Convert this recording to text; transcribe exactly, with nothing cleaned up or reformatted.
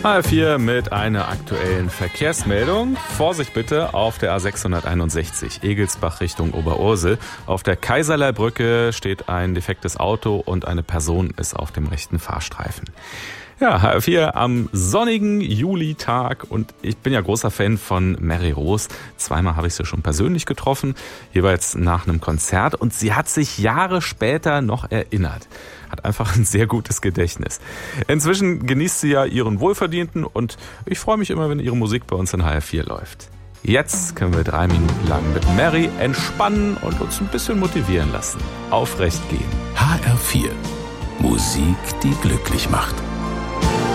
H R vier mit einer aktuellen Verkehrsmeldung. Vorsicht bitte auf der A sechshunderteinundsechzig Egelsbach Richtung Oberursel. Auf der Kaiserlei-Brücke steht ein defektes Auto und eine Person ist auf dem rechten Fahrstreifen. Ja, H R vier am sonnigen Julitag und ich bin ja großer Fan von Mary Rose. Zweimal habe ich sie schon persönlich getroffen, jeweils nach einem Konzert und sie hat sich Jahre später noch erinnert. Hat einfach ein sehr gutes Gedächtnis. Inzwischen genießt sie ja ihren Wohlverdienten und ich freue mich immer, wenn ihre Musik bei uns in H R vier läuft. Jetzt können wir drei Minuten lang mit Mary entspannen und uns ein bisschen motivieren lassen. Aufrecht gehen. H R vier. Musik, die glücklich macht.